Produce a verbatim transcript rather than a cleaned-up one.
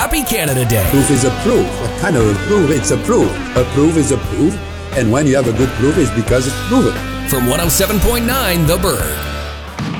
happy Canada Day. Proof is a proof. What kind of a proof? It's a proof. A proof is a proof. And when you have a good proof, it's because it's proven. From one oh seven point nine The Bird.